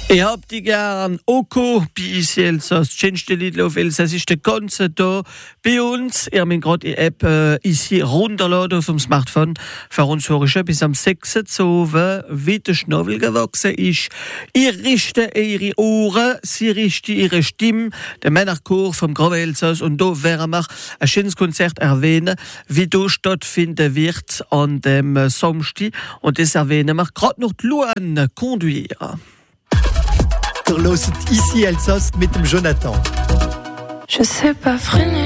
Ich hab die gern Oko, bis Elsass, tschenste Liedl auf Elsassisch, der ganze da bei uns. Ich hab mir grad die App ici runterladen auf dem Smartphone. Für uns höre ich bis am 6. Zowe, wie der Schnabel gewachsen ist. Ihr richtet ihre Ohren, sie richten ihre Stimme, der Männerchor vom Grauen Elsass. Und da werden wir ein schönes Konzert erwähnen, wie da stattfinden wird an dem Samstag. Und das erwähnen wir gerade noch die Luan Conduire. Ici Elsass mit dem Jonathan. Je sais pas freiner.